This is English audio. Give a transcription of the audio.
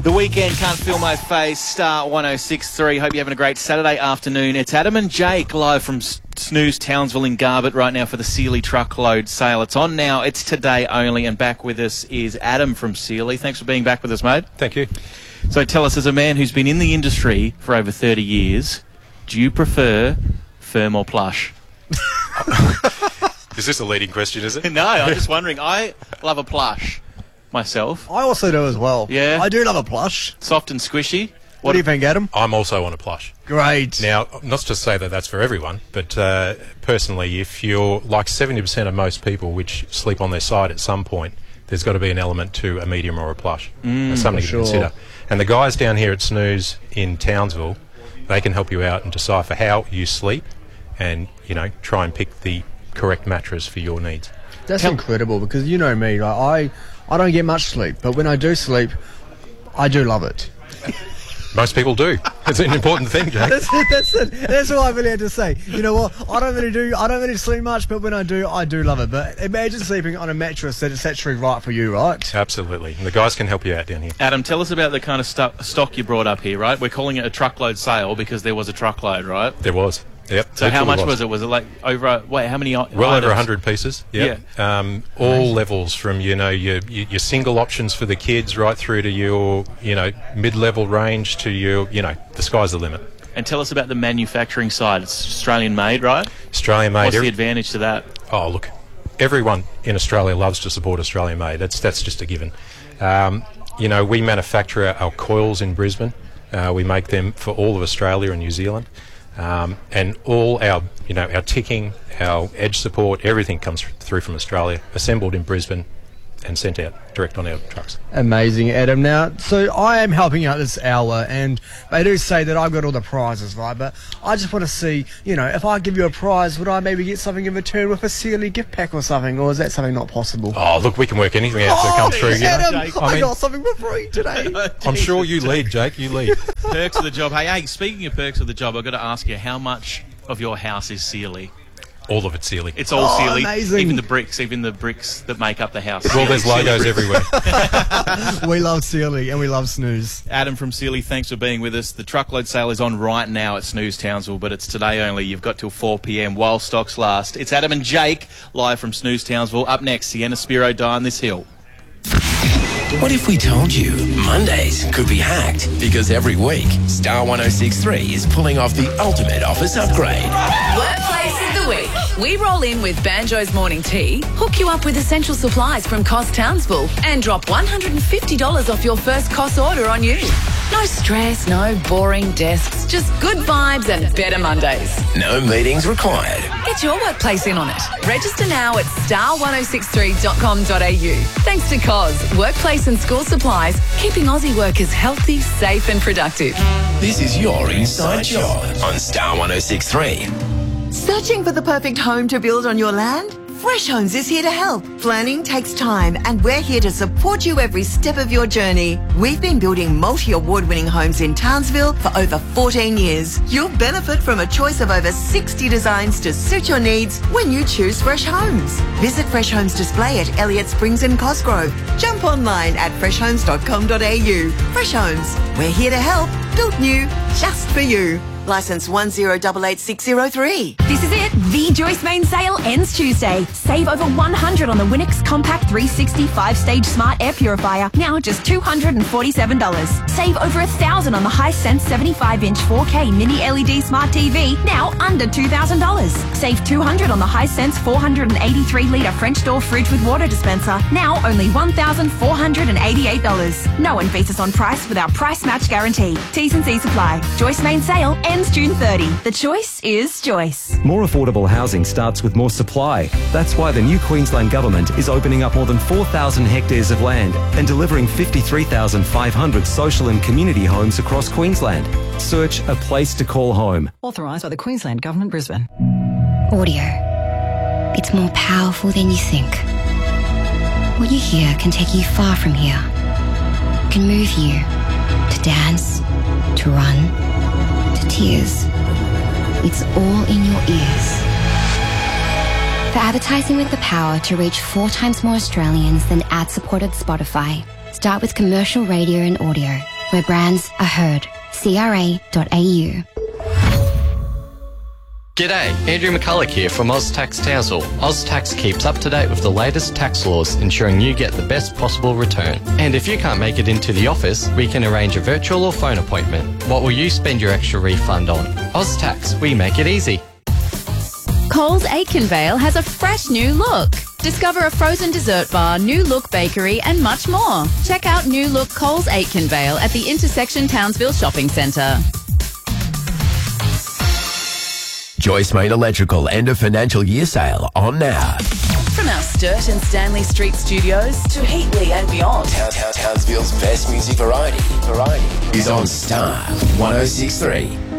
The weekend, Can't Feel My Face, Star 106.3. Hope you're having a great Saturday afternoon. It's Adam and Jake live from Snooze Townsville in Garbutt right now for the Sealy Truckload Sale. It's on now. It's today only. And back with us is Adam from Sealy. Thanks for being back with us, mate. Thank you. So tell us, as a man who's been in the industry for over 30 years, do you prefer firm or plush? Is this a leading question, is it? No, I'm just wondering. I love a plush myself. I also do as well. Yeah. I do love a plush. Soft and squishy. What do you think, Adam? I'm also on a plush. Great. Now, not to say that that's for everyone, but personally, if you're like 70% of most people which sleep on their side at some point, there's got to be an element to a medium or a plush. That's something to consider. And the guys down here at Snooze in Townsville, they can help you out and decipher how you sleep and, you know, try and pick the correct mattress for your needs. That's incredible because you know me, like, I don't get much sleep, but when I do sleep, I do love it. Most people do. It's an important thing, Jake. That's it. That's all I really had to say. You know what? I don't really sleep much, but when I do love it. But imagine sleeping on a mattress that is actually right for you, right? Absolutely. And the guys can help you out down here. Adam, tell us about the kind of stock you brought up here, right? We're calling it a truckload sale because there was a truckload, right? There was. Yep. So how much was it? Was it like over, how many items? Well over 100 pieces. Yep. Yeah. All levels from, you know, your single options for the kids right through to your, you know, mid-level range to your, you know, the sky's the limit. And tell us about the manufacturing side. It's Australian made, right? Australian made. What's the advantage to that? Oh, look, everyone in Australia loves to support Australian made. That's just a given. You know, we manufacture our coils in Brisbane. We make them for all of Australia and New Zealand. And all our, you know, our ticking, our edge support, everything comes through from Australia, assembled in Brisbane and sent out direct on our trucks. Amazing, Adam. Now, so I am helping out this hour, and they do say that I've got all the prizes, right? But I just want to see, you know, if I give you a prize, would I maybe get something in return with a Sealy gift pack or something, or is that something not possible? Oh, look, we can work anything out to come through. Adam, you know? I got something for free today. I'm sure you lead, Jake. You lead. Perks of the job. Hey, speaking of perks of the job, I've got to ask you, how much of your house is Sealy? All of it's Sealy. It's all Sealy. Amazing. Even the bricks that make up the house. Well, there's logos everywhere. We love Sealy and we love Snooze. Adam from Sealy, thanks for being with us. The truckload sale is on right now at Snooze Townsville, but it's today only. You've got till 4 p.m. while stocks last. It's Adam and Jake live from Snooze Townsville. Up next, Sienna Spiro, Die on This Hill. What if we told you Mondays could be hacked? Because every week, Star 106.3 is pulling off the ultimate office upgrade. Workplace of the Week. We roll in with Banjo's Morning Tea, hook you up with essential supplies from Cos Townsville, and drop $150 off your first Cos order on you. No stress, no boring desks, just good vibes and better Mondays. No meetings required. Get your workplace in on it. Register now at star1063.com.au. Thanks to Cos, workplace and school supplies, keeping Aussie workers healthy, safe and productive. This is your inside job on Star 106.3. Searching for the perfect home to build on your land? Fresh Homes is here to help. Planning takes time, and we're here to support you every step of your journey. We've been building multi-award-winning homes in Townsville for over 14 years. You'll benefit from a choice of over 60 designs to suit your needs when you choose Fresh Homes. Visit Fresh Homes display at Elliott Springs and Cosgrove. Jump online at freshhomes.com.au. Fresh Homes, we're here to help. Built new, just for you. Licence 1088603. This is it. The Joyce Main sale ends Tuesday. Save over $100 on the Winix Compact 360 5-stage Smart Air Purifier, now just $247. Save over $1,000 on the Hisense 75-inch 4K Mini LED Smart TV, now under $2,000. Save $200 on the Hisense 483-litre French door fridge with water dispenser, now only $1,488. No one beats us on price with our price match guarantee. T's and C's apply. Joyce Main sale ends June 30. The choice is Joyce. More affordable housing starts with more supply. That's why the new Queensland Government is opening up more than 4,000 hectares of land and delivering 53,500 social and community homes across Queensland. Search a place to call home. Authorised by the Queensland Government, Brisbane. Audio. It's more powerful than you think. What you hear can take you far from here. Can move you to dance, to run, to tears. It's all in your ears. For advertising with the power to reach 4 times more Australians than ad-supported Spotify, start with commercial radio and audio. where brands are heard. CRA.au. G'day, Andrew McCulloch here from OzTax Townsville. OzTax keeps up to date with the latest tax laws, ensuring you get the best possible return. And if you can't make it into the office, we can arrange a virtual or phone appointment. What will you spend your extra refund on? OzTax, we make it easy. Coles Aikenvale has a fresh new look. Discover a frozen dessert bar, new look bakery and much more. Check out new look Coles Aikenvale at the Intersection Townsville Shopping Centre. Joyce Main Electrical end of financial year sale on now. From our Sturt and Stanley Street studios to Heatley and beyond. Townsville's best music variety is on Star 106.3.